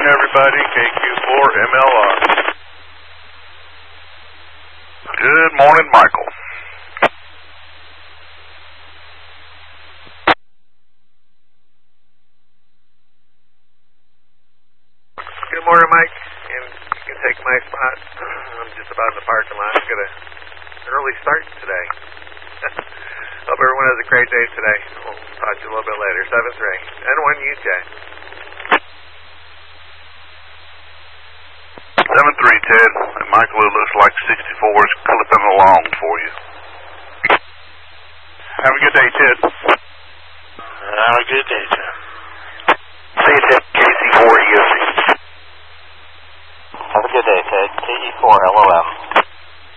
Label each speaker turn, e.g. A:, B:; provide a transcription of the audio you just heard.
A: everybody. KQ4MLR. Good morning, Michael.
B: Good morning, Mike. And you can take my spot. I'm just about in the parking lot. I've got an early start today. Hope everyone has a great day today. We'll talk to you a little bit later. 7th ring. N1UJ.
A: 7-3, Ted. And Michael, it looks like 64 is clipping along for you. Have a good day, Ted.
C: Have a good day, Ted.
D: See you, Ted. KC4 EOC.
E: Have a good day, Ted. KE4 LOM.